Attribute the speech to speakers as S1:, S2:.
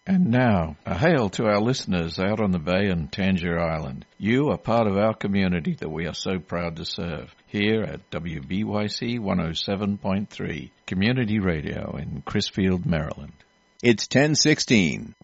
S1: And now, a hail to our listeners out on the bay and Tangier Island. You are part of our community that we are so proud to serve here at WBYC 107.3 Community Radio in Crisfield, Maryland.
S2: It's 10:16.